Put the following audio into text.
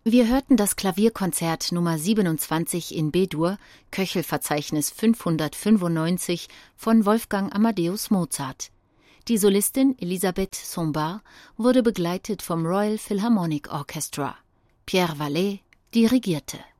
Wir hörten das Klavierkonzert Nummer 27 in B-Dur, Köchelverzeichnis 595 von Wolfgang Amadeus Mozart. Die Solistin Elisabeth Sombart wurde begleitet vom Royal Philharmonic Orchestra. Pierre Vallet dirigierte.